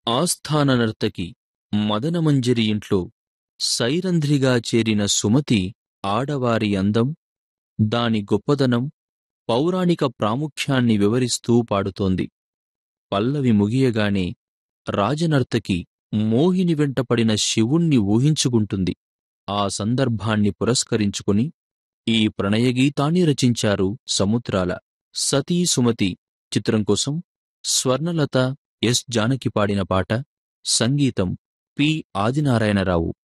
ఆస్థాన నర్తకి మదనమంజరి ఇంట్లో సైరంధ్రిగా చేరిన సుమతి ఆడవారి అందం, దాని గొప్పదనం, పౌరాణిక ప్రాముఖ్యాన్ని వివరిస్తూ పాడుతోంది. పల్లవి ముగియగానే రాజనర్తకి మోహిని వెంటపడిన శివుణ్ణి ఊహించుకుంటుంది. ఆ సందర్భాన్ని పురస్కరించుకుని ఈ ప్రణయగీతాన్ని రచించారు సముద్రాల. సతీ సుమతి చిత్రం కోసం స్వర్ణలత, ఎస్. జానకి పాడిన పాట. సంగీతం పి. ఆదినారాయణరావు.